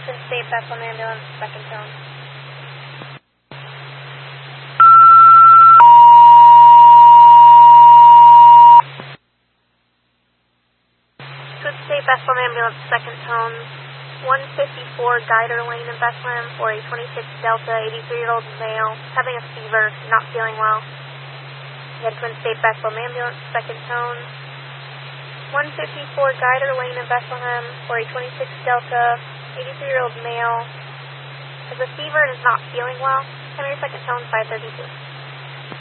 Twin State Bethlehem ambulance, second tone. Twin State Bethlehem ambulance, second tone. 154 Guider Lane in Bethlehem for a 26 Delta 83-year-old male having a fever, not feeling well. Head Twin State Bethlehem ambulance, second tone. 154 Guider Lane in Bethlehem for a 26 Delta 83-year-old male has a fever and is not feeling well. Come here, second tone, 532.